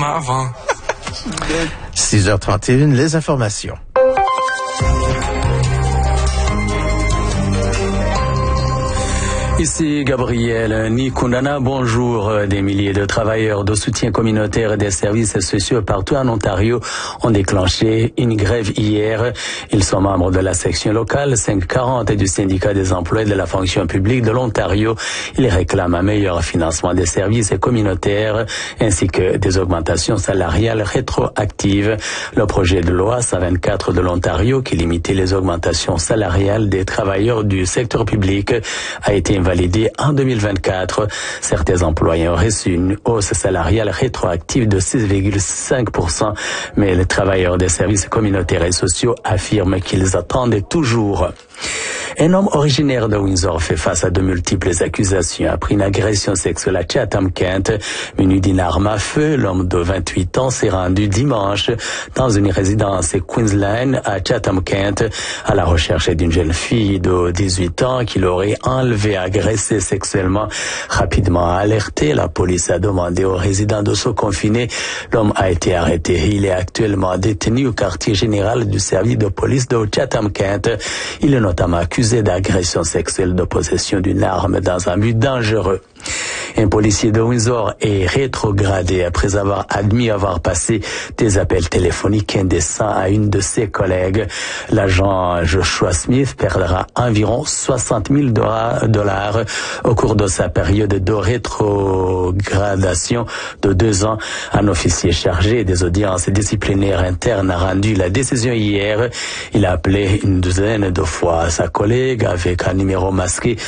avant. 6h31, les informations. Ici Gabriel Nikundana, bonjour. Des milliers de travailleurs de soutien communautaire et des services sociaux partout en Ontario ont déclenché une grève hier. Ils sont membres de la section locale 540 et du syndicat des employés de la fonction publique de l'Ontario. Ils réclament un meilleur financement des services communautaires ainsi que des augmentations salariales rétroactives. Le projet de loi 124 de l'Ontario qui limitait les augmentations salariales des travailleurs du secteur public a été validé en 2024. Certains employés ont reçu une hausse salariale rétroactive de 6,5%, mais les travailleurs des services communautaires et sociaux affirment qu'ils attendent toujours. Un homme originaire de Windsor fait face à de multiples accusations après une agression sexuelle à Chatham-Kent. Muni d'une arme à feu, l'homme de 28 ans s'est rendu dimanche dans une résidence Queensland à Chatham-Kent à la recherche d'une jeune fille de 18 ans qu'il aurait enlevée et agressée sexuellement. Rapidement alerté, la police a demandé aux résidents de se confiner. L'homme a été arrêté. Il est actuellement détenu au quartier général du service de police de Chatham-Kent. Il est notamment accusé d'agression sexuelle, de possession d'une arme dans un but dangereux. Un policier de Windsor est rétrogradé après avoir admis avoir passé des appels téléphoniques indécents à une de ses collègues. L'agent Joshua Smith perdra environ 60 000 $ au cours de sa période de rétrogradation de 2 ans. Un officier chargé des audiences disciplinaires internes a rendu la décision hier. Il a appelé une douzaine de fois sa collègue avec un numéro masqué